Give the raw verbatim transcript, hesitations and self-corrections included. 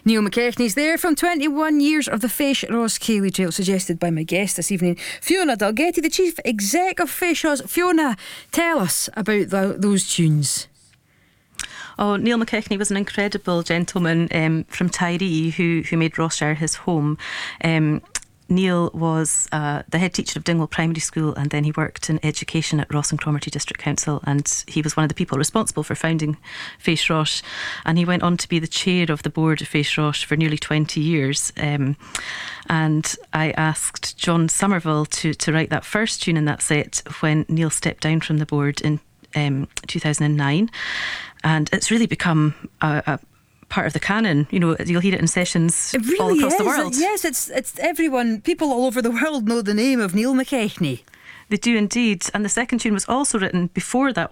Neil McKechnie's there from twenty-one years of the Fèis Ross Cayley Trail, suggested by my guest this evening, Fiona Dalgetty, the Chief Exec of Fèis Ross. Fiona, tell us about the, those tunes. Oh, Neil McKechnie was an incredible gentleman um, from Tyree who, who made Rossshire his home. Um, Neil was uh, the head teacher of Dingwall Primary School, and then he worked in education at Ross and Cromarty District Council, and he was one of the people responsible for founding Fèis Ross, and he went on to be the chair of the board of Fèis Ross for nearly twenty years. Um, and I asked John Somerville to, to write that first tune in that set when Neil stepped down from the board in um, two thousand nine, and it's really become a, a part of the canon. You know, you'll hear it in sessions it really all across is. the world. Yes, it's it's everyone, people all over the world know the name of Neil McKechnie. They do indeed. And the second tune was also written before that